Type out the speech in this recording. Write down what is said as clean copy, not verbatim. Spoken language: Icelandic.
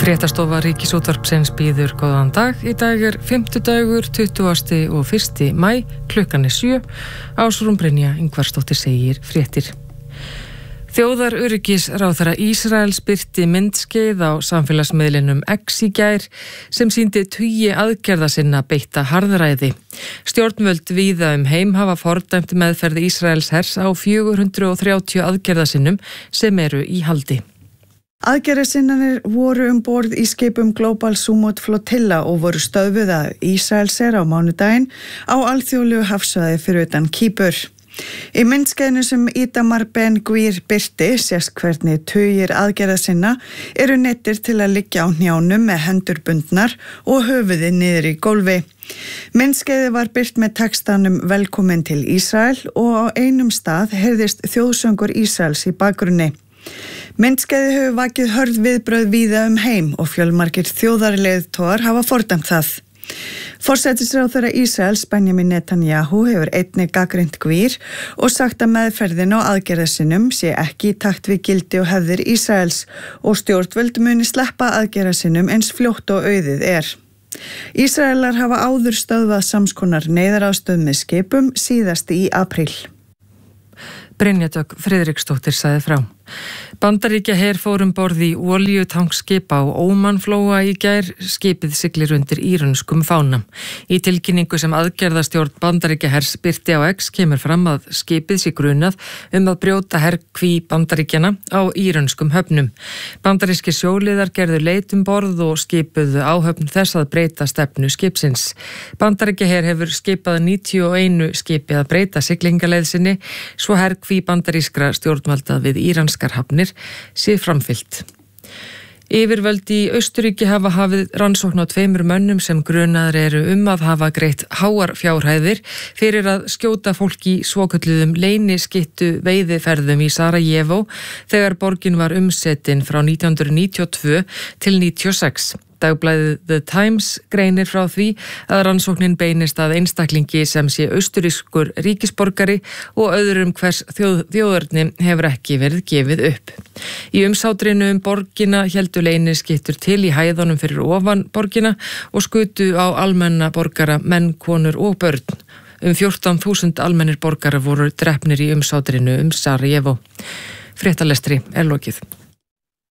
Fréttastofa Ríkisútvarpsins býður góðan dag. Í dag fimmtudagur, 20. og 1. maí, klukkan 7. Ásrún Brynja Ingvarsdóttir segir fréttir. Þjóðaröryggisráðherra Ísraels birti myndskeið á samfélagsmiðlinum X í gær sem sýndi tugi aðgerða sinna beitta harðræði. Stjórnvöld víða heim hafa fordæmt meðferð Ísraels hers á 430 aðgerða sinnum sem eru í haldi. Aðgerðasinnarnir voru borð í skipum Global Sumut Flotilla og voru stöðvuð af Ísraelsher á mánudaginn á alþjóðlegu hafsvæði fyrir utan Kýpur. Í myndskeiðinu sem Itamar Ben-Gvir birti sést hvernig tugir aðgerðasinna eru neyddir til að liggja á hnjánum með hendur bundnar og höfuðið niður í gólfi. Myndskeiðið var birt með textanum Velkomin til Ísrael og á einum stað heyrðist þjóðsöngur Ísraels í bakgrunni. Myndskeiðið hefur vakið hörð viðbrögð víða heim og fjölmargir þjóðarleiðtogar hafa fordæmt það. Forsætisráðherra Ísraels Benjamin Netanyahu hefur einnig gagnrýnt Gvir og sagt að meðferðin á aðgerðasinum sé ekki í takt við gildi og hefðir Ísraels og stjórnvöld muni sleppa aðgerðasinum eins fljótt og auðið er. Ísraelar hafa áður stöðvað samskonar neyðaraðstöð með skipum síðast í apríl. Brynja Dögg Friðriksdóttir sagði frá. Bandaríkjaher fór borð í olíutankskip á Ómanflóa í gær. Skipið siglir undir írönskum fána. Í tilkynningu sem aðgerðastjórn Bandaríkjahers birti á X kemur fram að skipið sé grunað að brjóta herkví Bandaríkjana á írönskum höfnum. Bandarískir sjóliðar gerðu leit borð og skipuðu áhöfn þess að breyta stefnu skipsins. Bandaríkjaher hefur skipað 91 skipi að breyta siglingaleið sinni svo herkví bandarískra stjórnvalda við íranskar hafnir sé framfylgt. Yfirvöld í Austurríki hafa hafið rannsókn á 2 mönnum sem grunaðir eru að hafa greitt háar fjárhæðir fyrir að skjóta fólk í svokölluðum leyniskyttu veiðiferðum í Sarajevo þegar borgin var umsetin frá 1992 til 1996. Dagblaðið The Times greinir frá því að rannsóknin beinist að einstaklingi sem sé austurískur ríkisborgari og öðrum hvers þjóðerni hefur ekki verið gefið upp. Í umsátrinu borgina héldu leyniskyttur til í hæðunum fyrir ofan borgina og skutu á almenna borgara, menn, konur og börn. 14.000 almennir borgarar voru drepnir í umsátrinu Sarajevo. Fréttalestri lokið.